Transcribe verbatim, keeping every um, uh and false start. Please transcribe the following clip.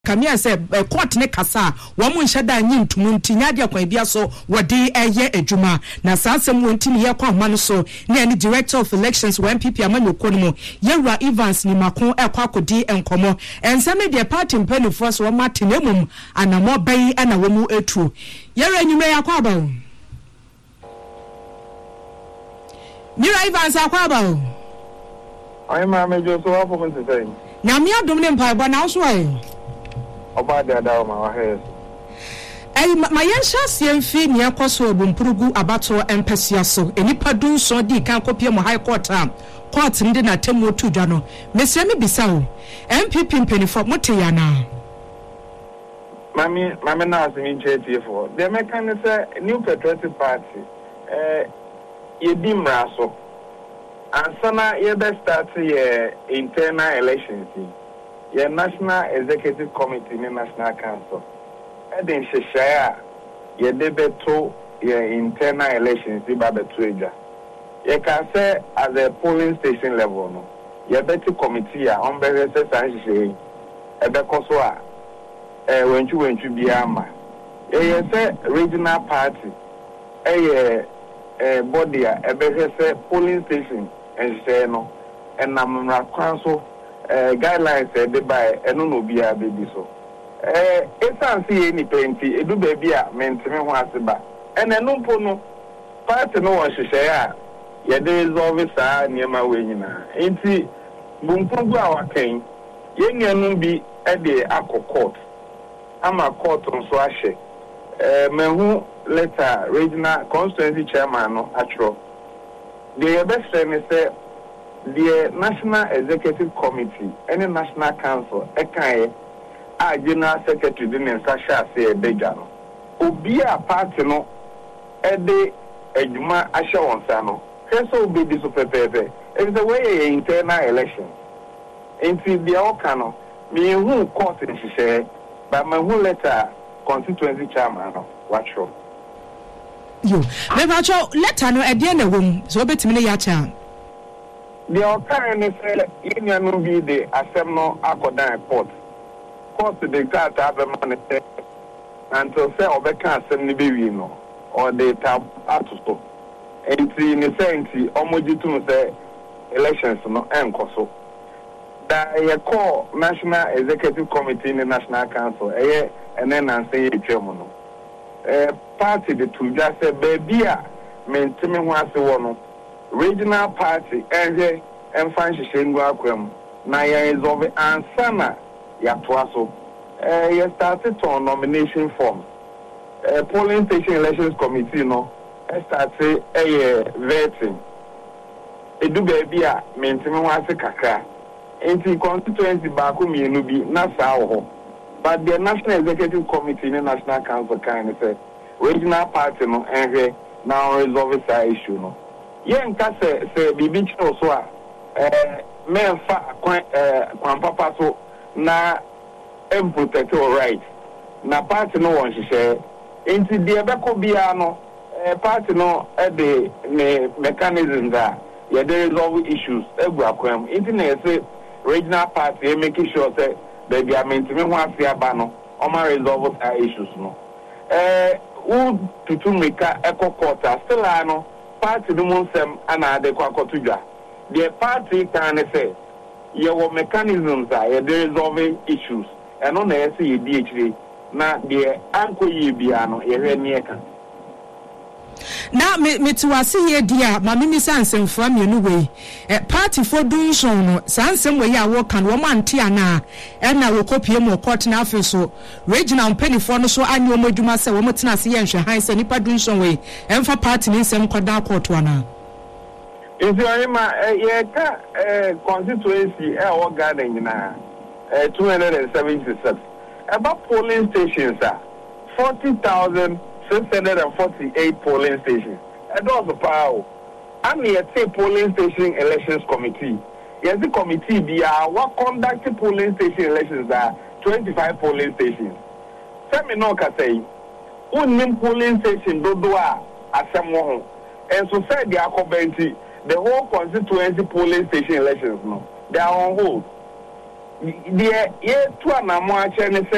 kamia se court ne kasa wo mo nhye da nyi ntumu ntinya de akwan bia so wode eye adwuma na saasem wonti ne ye kwa ma no so na any director of elections when N P P amanyo kono Yewra Evans ni makon ekwa kodi enkomo ensame de party mpanifo so matenamum anamo bai ana wo mu etu Yewra nyume yakwa aba Yewra Evans akwa aba I ma mejo so afọ kun say nyame adom ne mpa ba na so ai oba de ada ma wa he Ay ma yensha siemfi ne ekoso obumpurugu abato empesia so enipa dun so di kan kopie mo high court am court ndi na temu tudwa no mesia me bisa o N P P mpenifo mote ya na mami mami na asimi nchetie for the mechanism say New Patriotic Party eh yedi mraso ansana ye be start ye internal elections ye National Executive Committee ni National Council Eden Sheshaya ye debeto ye internal elections di babeto eja ye can say at the polling station level no ye beti committee a on be say san sheshe e be koso a eh wenchu wenchu bia ma ye say regional party eh eh body a e be say polling station and say no and namra council eh guidelines e be by eno no bia be bi so eh esan see any plenty edu baby a mentime ho aseba ene no mpo no party no won hwehwe a ye dey resolve saa niema we nyina enti bumpugu a wakan ye nuanu bi e dey akọ ama court nso ahye eh mehu letter regional constituency chairman no atro the best friend say the National Executive Committee any National Council ekan a general secretary din nsasha say beja no obi a party no e de adwuma ahye wonsa no so obi di so pepepe it's the way internal election into the okano me hu court in hye but me hu letter constituency chairman no watcho yo me bacho letter no e de na wom so obetimi ne ya cha the okano say union no be the asem no akodan report court the cat have man until say obeka asem ni be wi no or the tab atusto enti ni say enti omojitum say elections no enkoso da ye call National Executive Committee in the National Council eh and then and say etwemu no eh party the to just say baby a mentime ho ase wo no regional party eh emfa nhihyengu akwam na ye resolve ansana ya toaso eh ye started on nomination forms eh polling station elections committee no started eh vetting edu baby a mentime ho ase kakra enti constituency baako mienu bi na saa ho but the National Executive Committee in the National Council kind say regional party no enhe now resolve that issue no yen ka se se bibi chiro so a eh menfa kwan eh kwan papa so na em protect your right na party no won hye enti de ebeko bia no eh party no e de ne mechanism da ye dey resolve issues egu akwam enti na say regional party making sure say they be maintain ho afia ba no o ma resolve our issues no eh u tutumika eko quarter still ano party no monsem ana ade kwa kotudwa the party can say ye wo mechanisms are ye resolve issues and on na say ye D H D na the anko ye bia no ye hwe ne ka na me metuwase ye dia ma mimi sansem fra mienu we eh party for doing so no sansem we ya wo kan wo mante ana e na wo kopie mo court na afi so regional penifo no so anyo modwuma se wo mutena se ye nhwe han se nipa doing so we emfa party ni nsem koda court wana If you are ye ka constituency e wo garden nyina eh two hundred seventy-six about polling stations are forty thousand six hundred forty-eight polling stations. And also power. I'm here say polling station elections committee. Yes, the committee be what conduct polling station elections are twenty-five polling stations. Semi no ka say one polling station do do a asemo and so said the akobenti the whole constituency polling station elections no they are on hold. The ye to anamo ache ne